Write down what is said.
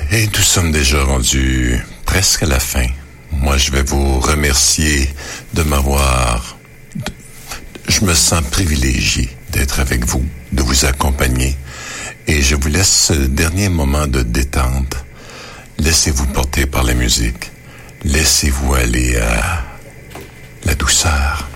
Et nous sommes déjà rendus presque à la fin. Moi, je vais vous remercier de m'avoir... Je me sens privilégié d'être avec vous, de vous accompagner. Et je vous laisse ce dernier moment de détente. Laissez-vous porter par la musique. Laissez-vous aller à la douceur.